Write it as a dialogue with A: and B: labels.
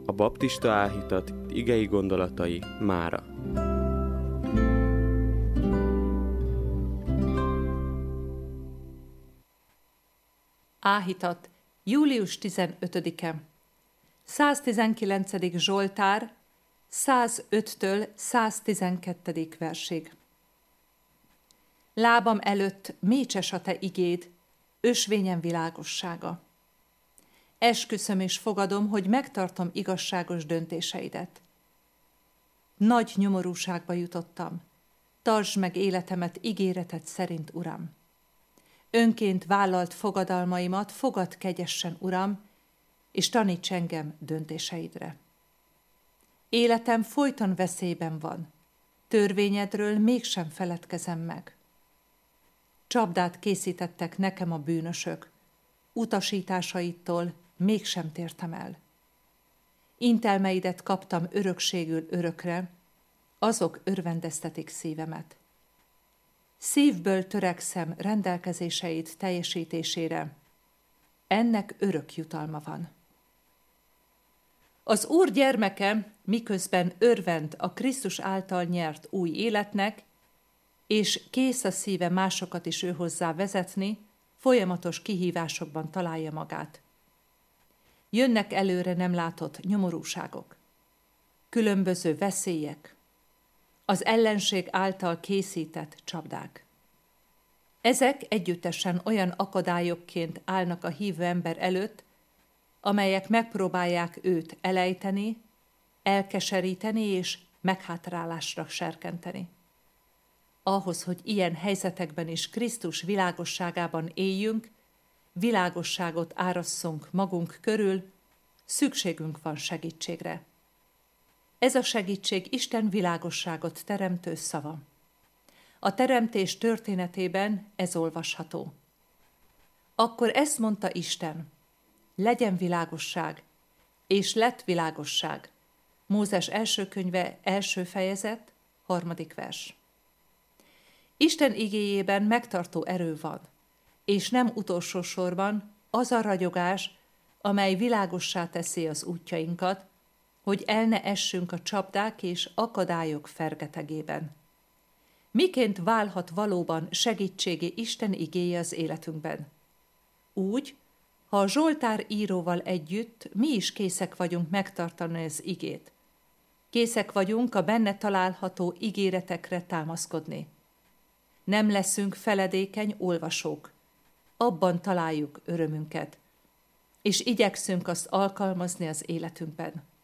A: A baptista áhítat igei gondolatai mára.
B: Áhítat, július 15-e. 119. Zsoltár, 105-től 112. versig. Lábam előtt mécses a te igéd, ösvényem világossága. Esküszöm és fogadom, hogy megtartom igazságos döntéseidet. Nagy nyomorúságba jutottam. Tartsd meg életemet ígéreted szerint, Uram. Önként vállalt fogadalmaimat fogad kegyessen, Uram, és taníts engem döntéseidre. Életem folyton veszélyben van, törvényedről mégsem feledkezem meg. Csapdát készítettek nekem a bűnösök, utasításaitól mégsem tértem el. Intelmeidet kaptam örökségül örökre, azok örvendeztetik szívemet. Szívből törekszem rendelkezéseid teljesítésére, ennek örök jutalma van. Az Úr gyermeke miközben örvend a Krisztus által nyert új életnek, és kész a szíve másokat is őhozzá vezetni, folyamatos kihívásokban találja magát. Jönnek előre nem látott nyomorúságok, különböző veszélyek, az ellenség által készített csapdák. Ezek együttesen olyan akadályokként állnak a hívő ember előtt, amelyek megpróbálják őt elejteni, elkeseríteni és meghátrálásra serkenteni. Ahhoz, hogy ilyen helyzetekben is Krisztus világosságában éljünk, világosságot árasszunk magunk körül, szükségünk van segítségre. Ez a segítség Isten világosságot teremtő szava. A teremtés történetében ez olvasható. Akkor ezt mondta Isten: legyen világosság, és lett világosság. Mózes első könyve, első fejezet, 3. vers. Isten igéjében megtartó erő van, és nem utolsó sorban az a ragyogás, amely világossá teszi az útjainkat, hogy el ne essünk a csapdák és akadályok fergetegében. Miként válhat valóban segítségé Isten igéje az életünkben? Úgy, ha a Zsoltár íróval együtt mi is készek vagyunk megtartani az igét. Készek vagyunk a benne található ígéretekre támaszkodni. Nem leszünk feledékeny olvasók. Abban találjuk örömünket, és igyekszünk azt alkalmazni az életünkben.